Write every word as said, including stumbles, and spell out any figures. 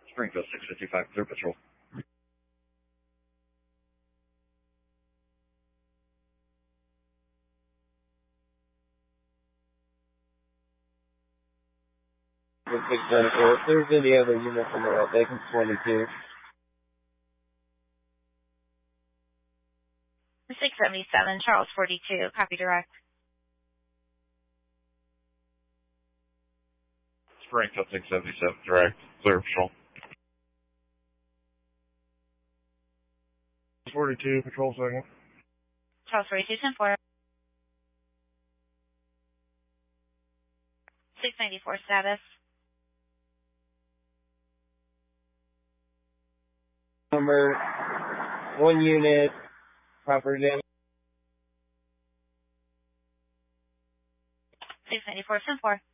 Springfield six fifty-five, clear patrol. If there's any other units in the they can twenty-two. six seventy-seven, Charles forty-two, copy direct. Springfield six seventy-seven, direct, clear patrol. forty-two, patrol second. Charles forty-two, ten four. six ninety-four status. Number, one unit, property damage. six ninety-four, ten four.